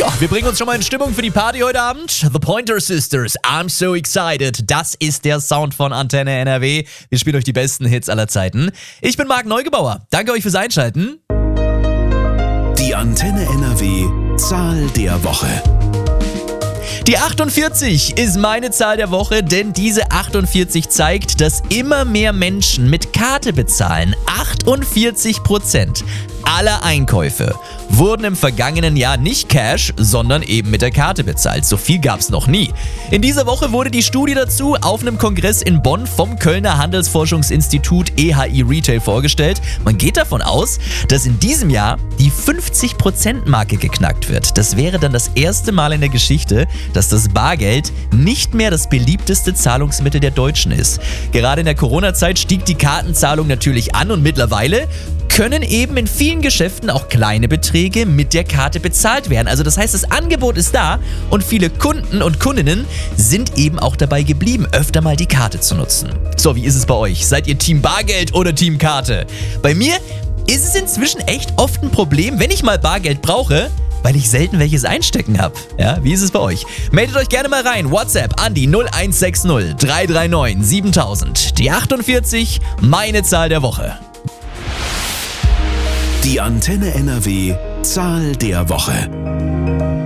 Ja, wir bringen uns schon mal in Stimmung für die Party heute Abend. The Pointer Sisters, I'm so excited. Das ist der Sound von Antenne NRW. Wir spielen euch die besten Hits aller Zeiten. Ich bin Marc Neugebauer. Danke euch fürs Einschalten. Die Antenne NRW Zahl der Woche. Die 48 ist meine Zahl der Woche, denn diese 48 zeigt, dass immer mehr Menschen mit Karte bezahlen. 48% aller Einkäufe wurden im vergangenen Jahr nicht Cash, sondern eben mit der Karte bezahlt. So viel gab's noch nie. In dieser Woche wurde die Studie dazu auf einem Kongress in Bonn vom Kölner Handelsforschungsinstitut EHI Retail vorgestellt. Man geht davon aus, dass in diesem Jahr die 50%-Marke geknackt wird. Das wäre dann das erste Mal in der Geschichte, dass das Bargeld nicht mehr das beliebteste Zahlungsmittel der Deutschen ist. Gerade in der Corona-Zeit stieg die Kartenzahlung natürlich an und mittlerweile können eben in vielen Geschäften auch kleine Beträge mit der Karte bezahlt werden. Also das heißt, das Angebot ist da und viele Kunden und Kundinnen sind eben auch dabei geblieben, öfter mal die Karte zu nutzen. So, wie ist es bei euch? Seid ihr Team Bargeld oder Team Karte? Bei mir ist es inzwischen echt oft ein Problem, wenn ich mal Bargeld brauche, weil ich selten welches einstecken habe. Ja, wie ist es bei euch? Meldet euch gerne mal rein. WhatsApp an die 0160 339 7000. Die 48, meine Zahl der Woche. Die Antenne NRW Zahl der Woche.